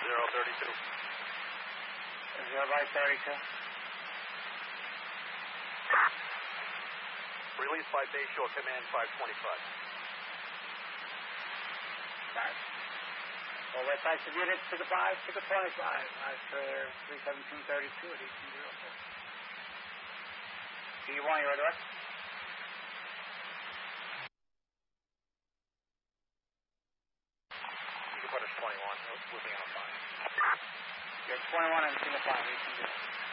032. 0 by 32. Release by Bayshore Command 525. Start. Well, let's distribute it to the 5, to the 25. After 31732 at 1806. Do you want your order? You can put us 21. We'll be on 5. You're 21 and single 5, 1806.